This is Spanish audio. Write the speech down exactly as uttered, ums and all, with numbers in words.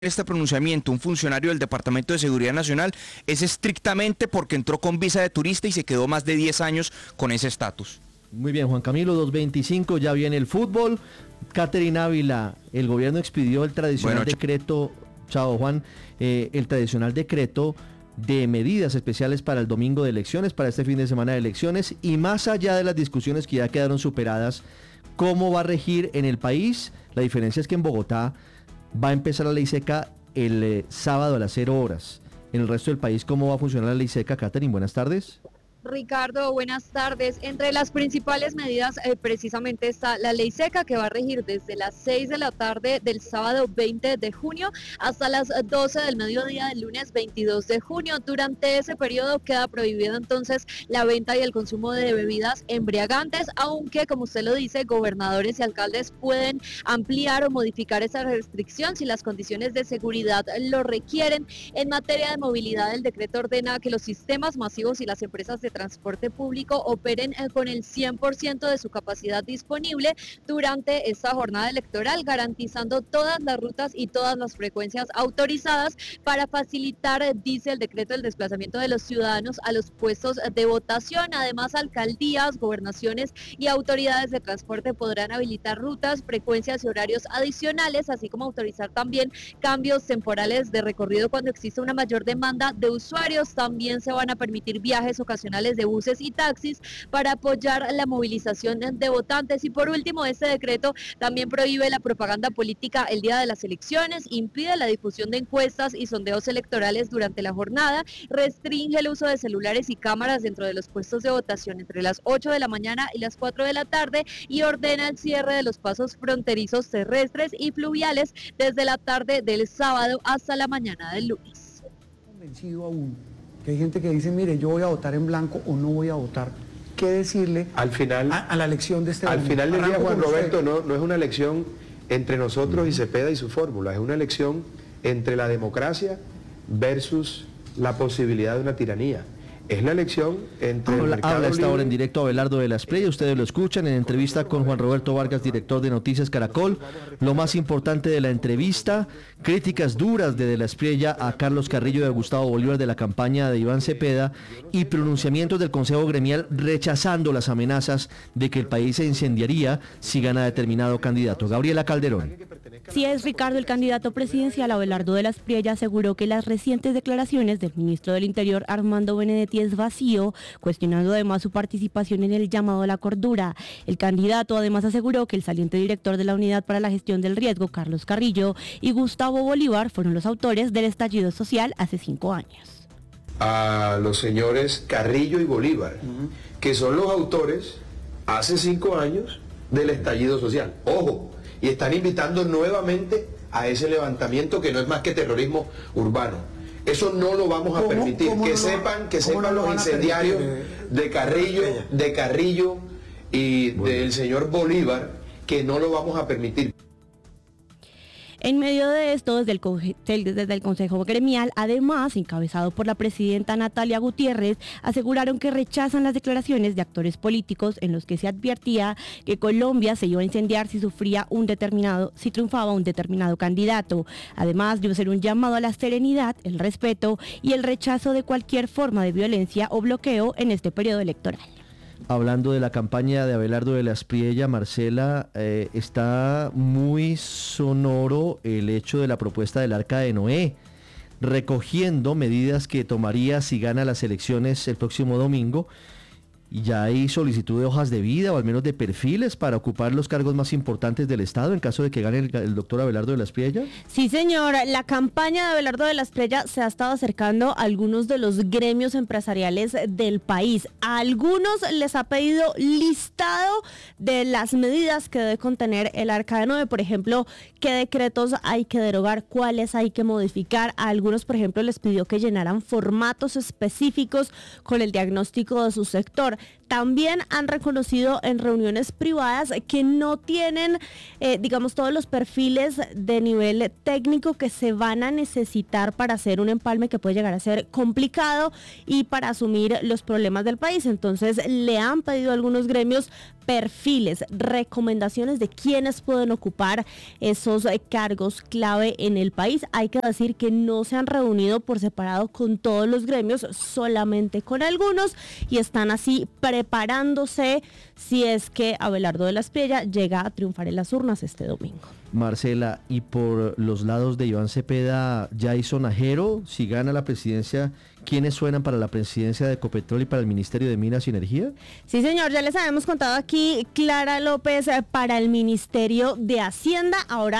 este pronunciamiento un funcionario del Departamento de Seguridad Nacional es estrictamente porque entró con visa de turista y se quedó más de diez años con ese estatus. Muy bien, Juan Camilo, dos veinticinco, ya viene el fútbol. Catherine Ávila, el gobierno expidió el tradicional bueno, decreto, chao Juan, eh, el tradicional decreto de medidas especiales para el domingo de elecciones, para este fin de semana de elecciones, y más allá de las discusiones que ya quedaron superadas, ¿cómo va a regir en el país? La diferencia es que en Bogotá va a empezar la ley seca el eh, sábado a las cero horas. En el resto del país, ¿cómo va a funcionar la ley seca? Catherine, buenas tardes. Ricardo, buenas tardes. Entre las principales medidas eh, precisamente está la ley seca, que va a regir desde las seis de la tarde del sábado veinte de junio hasta las doce del mediodía del lunes veintidós de junio. Durante ese periodo queda prohibido entonces la venta y el consumo de bebidas embriagantes, aunque, como usted lo dice, gobernadores y alcaldes pueden ampliar o modificar esa restricción si las condiciones de seguridad lo requieren. En materia de movilidad, el decreto ordena que los sistemas masivos y las empresas de transporte público operen con el cien por ciento de su capacidad disponible durante esta jornada electoral, garantizando todas las rutas y todas las frecuencias autorizadas para facilitar, dice el decreto, el desplazamiento de los ciudadanos a los puestos de votación. Además, alcaldías, gobernaciones y autoridades de transporte podrán habilitar rutas, frecuencias y horarios adicionales, así como autorizar también cambios temporales de recorrido cuando existe una mayor demanda de usuarios. También se van a permitir viajes ocasionales de buses y taxis para apoyar la movilización de votantes. Y por último, este decreto también prohíbe la propaganda política el día de las elecciones, impide la difusión de encuestas y sondeos electorales durante la jornada, restringe el uso de celulares y cámaras dentro de los puestos de votación entre las ocho de la mañana y las cuatro de la tarde y ordena el cierre de los pasos fronterizos terrestres y fluviales desde la tarde del sábado hasta la mañana del lunes. Convencido aún que hay gente que dice, mire, yo voy a votar en blanco o no voy a votar. ¿Qué decirle al final, a, a la elección de este Al año? final del día, Juan Roberto, no, no es una elección entre nosotros y Cepeda y su fórmula, es una elección entre la democracia versus la posibilidad de una tiranía. Es la elección entre habla, el mercado habla esta libre. hora en directo Abelardo de la Espriella, ustedes lo escuchan en entrevista con Juan Roberto Vargas, director de Noticias Caracol. Lo más importante de la entrevista, críticas duras de de la Espriella a Carlos Carrillo y a Gustavo Bolívar de la campaña de Iván Cepeda y pronunciamientos del Consejo Gremial rechazando las amenazas de que el país se incendiaría si gana determinado candidato. Gabriela Calderón. Si es Ricardo, el candidato presidencial Abelardo de la Espriella aseguró que las recientes declaraciones del ministro del Interior Armando Benedetti es vacío, cuestionando además su participación en el llamado a la cordura. El candidato además aseguró que el saliente director de la Unidad para la Gestión del Riesgo, Carlos Carrillo, y Gustavo Bolívar fueron los autores del estallido social hace cinco años. A los señores Carrillo y Bolívar, uh-huh. que son los autores hace cinco años del estallido social. Ojo, y están invitando nuevamente a ese levantamiento que no es más que terrorismo urbano. Eso no lo vamos a permitir. Que no sepan, que sepan no los incendiarios de Carrillo, de Carrillo y bueno. del señor Bolívar, que no lo vamos a permitir. En medio de esto, desde el, desde el Consejo Gremial, además, encabezado por la presidenta Natalia Gutiérrez, aseguraron que rechazan las declaraciones de actores políticos en los que se advertía que Colombia se iba a incendiar si sufría un determinado, si triunfaba un determinado candidato. Además, dio ser un llamado a la serenidad, el respeto y el rechazo de cualquier forma de violencia o bloqueo en este periodo electoral. Hablando de la campaña de Abelardo de la Espriella, Marcela, eh, está muy sonoro el hecho de la propuesta del Arca de Noé, recogiendo medidas que tomaría si gana las elecciones el próximo domingo. Y ya hay solicitud de hojas de vida o al menos de perfiles para ocupar los cargos más importantes del Estado en caso de que gane el, el doctor Abelardo de la Espriella. Sí, señor. La campaña de Abelardo de la Espriella se ha estado acercando a algunos de los gremios empresariales del país. A algunos les ha pedido listado de las medidas que debe contener el Arca de Noé. Por ejemplo, qué decretos hay que derogar, cuáles hay que modificar. A algunos, por ejemplo, les pidió que llenaran formatos específicos con el diagnóstico de su sector. También han reconocido en reuniones privadas que no tienen, eh, digamos, todos los perfiles de nivel técnico que se van a necesitar para hacer un empalme que puede llegar a ser complicado y para asumir los problemas del país. Entonces le han pedido a algunos gremios perfiles, recomendaciones de quiénes pueden ocupar esos eh, cargos clave en el país. Hay que decir que no se han reunido por separado con todos los gremios, solamente con algunos, y están así preparándose si es que Abelardo de la Espriella llega a triunfar en las urnas este domingo. Marcela, y por los lados de Iván Cepeda, Jason Ajero, si gana la presidencia, ¿quiénes suenan para la presidencia de Ecopetrol y para el Ministerio de Minas y Energía? Sí, señor, ya les habíamos contado aquí, Clara López eh, para el Ministerio de Hacienda. Ahora